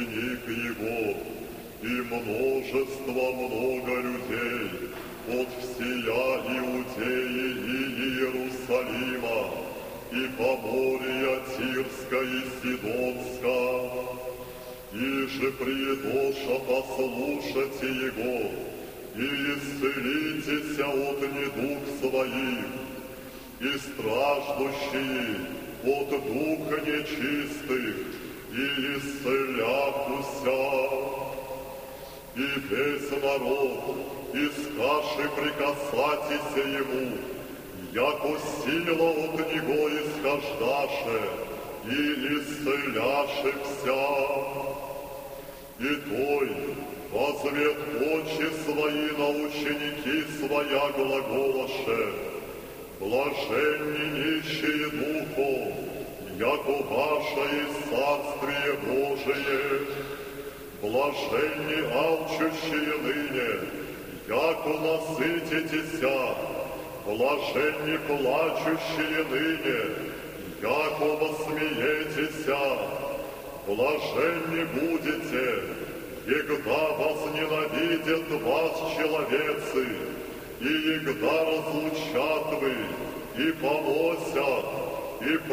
ученик его, и множество много людей от всея Иудеи и Иерусалима, и Поморья Тирска и Сидонска, и же приедоша послушайте его, и исцелитеся от недуг своих, и страждущие от духа нечистых, и исцеляхуся, и весь народ, искаши прикасатися ему, яко сила от него исхождаше, и исцеляшися. И той возвет очи свои на ученики своя глаголаше: блаженни нищие духом, яко ваше и царствие Божие. Блаженни алчущие ныне, яко насытитеся. Блаженни плачущие ныне, яко восмеетеся. Блаженни будете, егда возненавидят вас человецы, и егда разлучат вы, и поносят, и